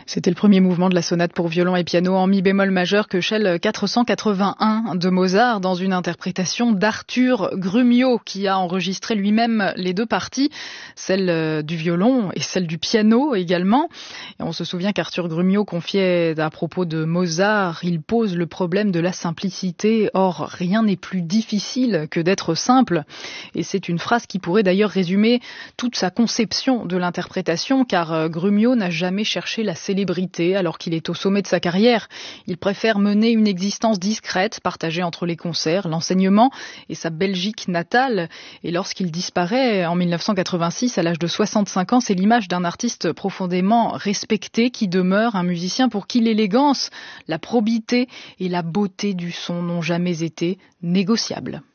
C'était le premier mouvement de la sonate pour violon et piano en mi bémol majeur que Shell 481 de Mozart dans une interprétation d'Arthur Grumio qui a enregistré lui-même les deux parties, celle du violon et celle du piano également. Et on se souvient qu'Arthur Grumio confiait à propos de Mozart, il pose le problème de la simplicité. Or, rien n'est plus difficile que d'être simple. Et c'est une phrase qui pourrait d'ailleurs résumer toute sa conception de l'interprétation, car Grumio n'a jamais cherché la célébrité alors qu'il est au sommet de sa carrière. Il préfère mener une existence discrète, partagée entre les concerts, l'enseignement et sa Belgique natale. Et lorsqu'il disparaît en 1986, à l'âge de 65 ans, c'est l'image d'un artiste profondément respecté qui demeure un musicien pour qui l'élégance, la probité et la beauté du son n'ont jamais été négociables.